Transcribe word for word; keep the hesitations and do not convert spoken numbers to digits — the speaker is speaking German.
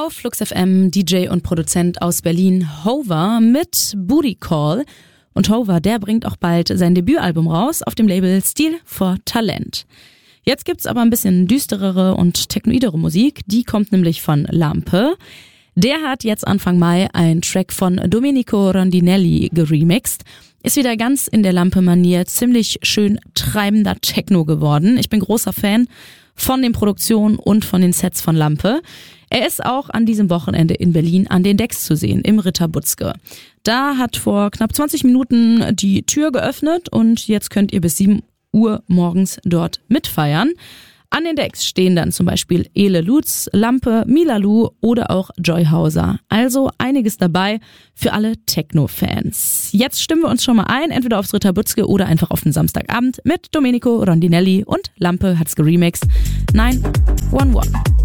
auf Flux F M, D J und Produzent aus Berlin, Hover mit Booty Call. Und Hover, der bringt auch bald sein Debütalbum raus auf dem Label Stil for Talent. Jetzt gibt's aber ein bisschen düsterere und technoidere Musik, die kommt nämlich von Lampe. Der hat jetzt Anfang Mai einen Track von Domenico Rondinelli geremixed. Ist wieder ganz in der Lampe-Manier, ziemlich schön treibender Techno geworden. Ich bin großer Fan von den Produktionen und von den Sets von Lampe. Er ist auch an diesem Wochenende in Berlin an den Decks zu sehen, im Ritter Butzke. Da hat vor knapp zwanzig Minuten die Tür geöffnet und jetzt könnt ihr bis sieben Uhr morgens dort mitfeiern. An den Decks stehen dann zum Beispiel Ele Lutz, Lampe, Milalu oder auch Joy Hauser. Also einiges dabei für alle Techno-Fans. Jetzt stimmen wir uns schon mal ein, entweder aufs Ritter Butzke oder einfach auf den Samstagabend mit Domenico Rondinelli und Lampe hat's geremixed. neun eins eins.